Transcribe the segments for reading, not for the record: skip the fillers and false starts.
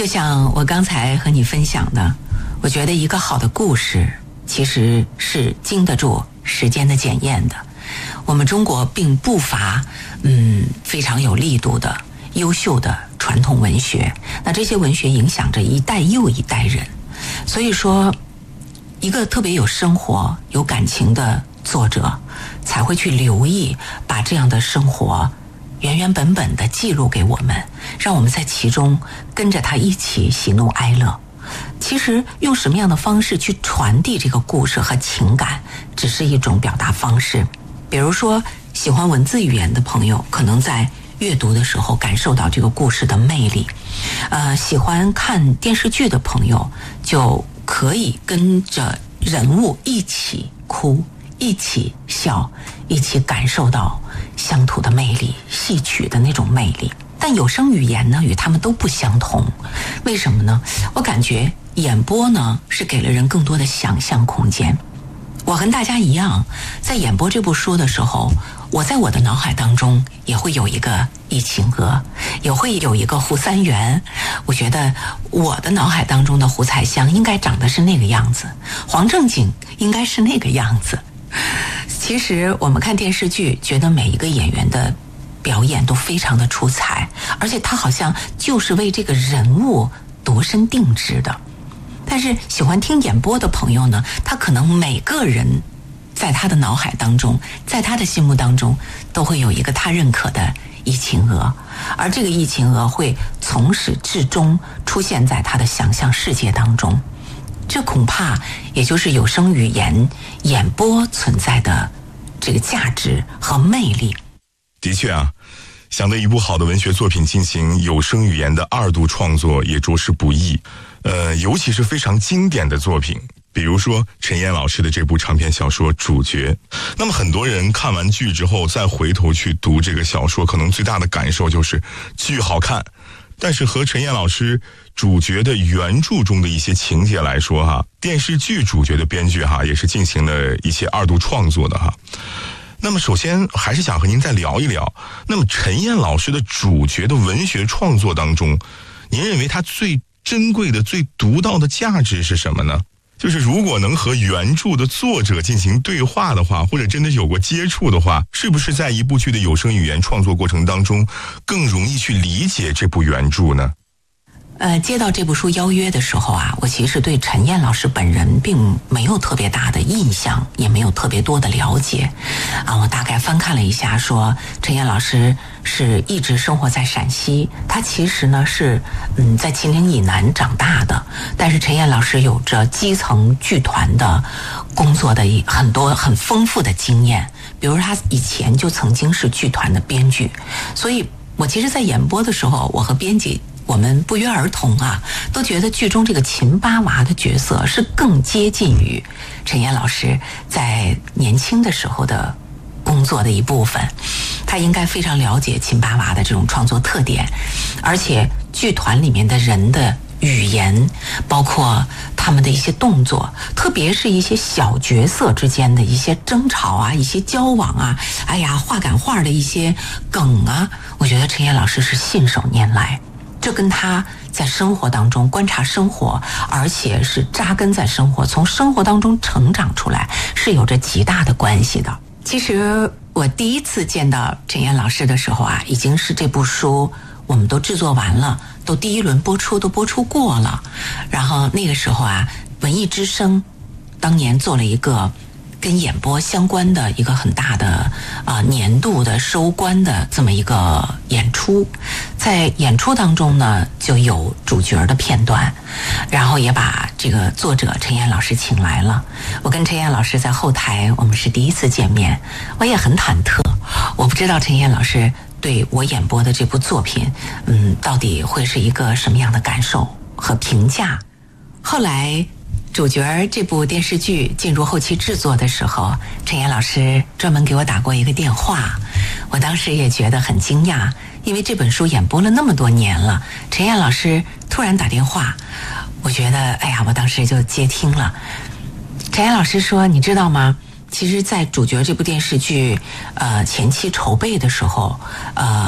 就像我刚才和你分享的，我觉得一个好的故事其实是经得住时间的检验的。我们中国并不乏非常有力度的优秀的传统文学，那这些文学影响着一代又一代人。所以说，一个特别有生活有感情的作者才会去留意把这样的生活原原本本的记录给我们，让我们在其中跟着他一起喜怒哀乐。其实用什么样的方式去传递这个故事和情感，只是一种表达方式。比如说喜欢文字语言的朋友，可能在阅读的时候感受到这个故事的魅力。喜欢看电视剧的朋友，就可以跟着人物一起哭，一起笑，一起感受到乡土的魅力，戏曲的那种魅力。但有声语言呢，与他们都不相同。为什么呢？我感觉演播呢，是给了人更多的想象空间。我跟大家一样，在演播这部书的时候，我在我的脑海当中也会有一个疫情娥，也会有一个胡三元。我觉得我的脑海当中的胡彩香应该长得是那个样子，黄正景应该是那个样子。其实我们看电视剧，觉得每一个演员的表演都非常的出彩，而且他好像就是为这个人物度身定制的。但是喜欢听演播的朋友呢，他可能每个人在他的脑海当中，在他的心目当中都会有一个他认可的疫情娥，而这个疫情娥会从始至终出现在他的想象世界当中。这恐怕也就是有声语言演播存在的这个价值和魅力。 的确啊，想对一部好的文学作品进行有声语言的二度创作也着实不易。尤其是非常经典的作品，比如说陈燕老师的这部长篇小说《主角》。那么很多人看完剧之后再回头去读这个小说，可能最大的感受就是剧好看，但是和陈燕老师主角的原著中的一些情节来说哈，电视剧主角的编剧哈也是进行了一些二度创作的哈。那么首先还是想和您再聊一聊，那么陈燕老师的主角的文学创作当中，您认为他最珍贵的、最独到的价值是什么呢？就是如果能和原著的作者进行对话的话，或者真的有过接触的话，是不是在一部剧的有声语言创作过程当中更容易去理解这部原著呢？ 接到这部书邀约的时候啊，我其实对陈燕老师本人并没有特别大的印象，也没有特别多的了解。我大概翻看了一下，说陈燕老师是一直生活在陕西，他其实呢是在秦岭以南长大的，但是陈燕老师有着基层剧团的工作的很多很丰富的经验，比如他以前就曾经是剧团的编剧，所以我其实在演播的时候，我和编辑我们不约而同啊，都觉得剧中这个秦八娃的角色是更接近于陈燕老师在年轻的时候的工作的一部分。他应该非常了解秦八娃的这种创作特点，而且剧团里面的人的语言，包括他们的一些动作，特别是一些小角色之间的一些争吵啊，一些交往啊，话赶话的一些梗啊，我觉得陈燕老师是信手拈来。这跟他在生活当中观察生活，而且是扎根在生活，从生活当中成长出来，是有着极大的关系的。其实我第一次见到陈燕老师的时候啊，已经是这部书我们都制作完了，都第一轮播出都播出过了。然后那个时候啊，文艺之声当年做了一个跟演播相关的一个很大的年度的收官的这么一个演出，在演出当中呢就有主角的片段，然后也把这个作者陈燕老师请来了。我跟陈燕老师在后台我们是第一次见面，我也很忐忑，我不知道陈燕老师对我演播的这部作品到底会是一个什么样的感受和评价。后来主角这部电视剧进入后期制作的时候，陈燕老师专门给我打过一个电话，我当时也觉得很惊讶，因为这本书演播了那么多年了，陈燕老师突然打电话，我觉得我当时就接听了。陈燕老师说，你知道吗，其实在主角这部电视剧前期筹备的时候，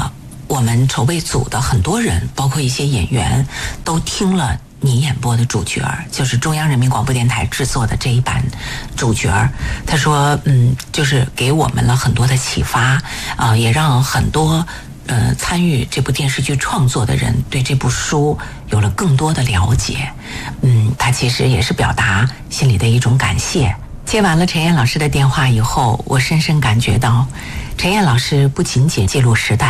我们筹备组的很多人，包括一些演员，都听了你演播的主角，就是中央人民广播电台制作的这一版主角。他说就是给我们了很多的启发也让很多参与这部电视剧创作的人对这部书有了更多的了解。他其实也是表达心里的一种感谢。接完了陈燕老师的电话以后，我深深感觉到陈燕老师不仅仅记录时代，